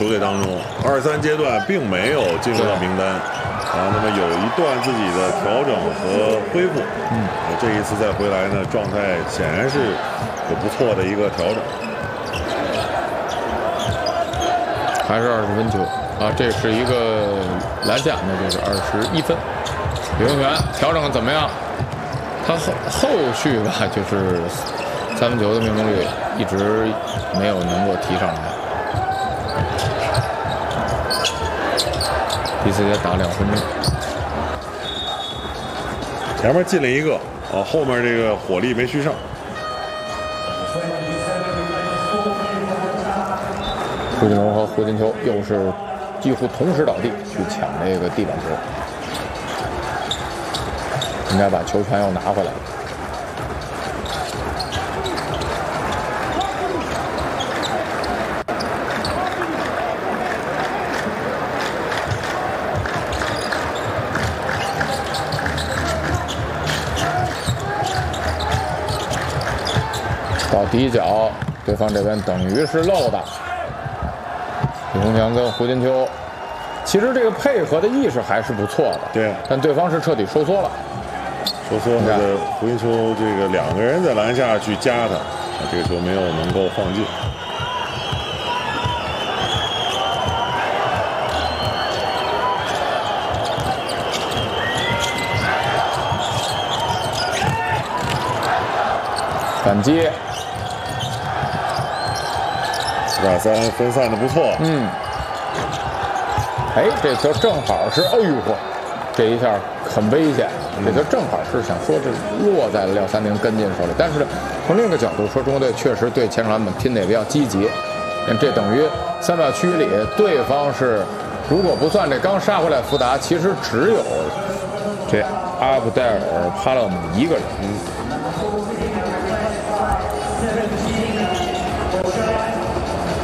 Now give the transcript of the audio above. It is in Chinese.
队当中，23阶段并没有进入到名单啊。那么有一段自己的调整和恢复，这一次再回来呢，状态显然是有不错的一个调整。 还是20分球啊，这是一个篮下，那就是21分。刘永元调整怎么样？他后续吧，就是3分球的命中率一直没有能够提上来。第4节打2分钟， 前面进了一个啊，后面这个火力没续上。 胡金龙和胡金秋又是几乎同时倒地去抢这个地板球，应该把球权又拿回来了。到底角，对方这边等于是漏的。李洪强跟胡金秋，其实这个配合的意识还是不错的， 对， 但对方是彻底收缩了。 收缩他的胡金秋，这个2个人在篮下去夹他，这个球没有能够放进。 反击。 4-3分散的不错， 哎，这球正好是，哎呦呵，这一下很危险。这球正好是想说是落在了廖三林跟进手里，但是从另一个角度说，中国队确实对前场篮板拼的也比较积极。这等于3秒区里，对方是如果不算这刚杀回来福达，其实只有这阿布戴尔·帕勒姆一个人。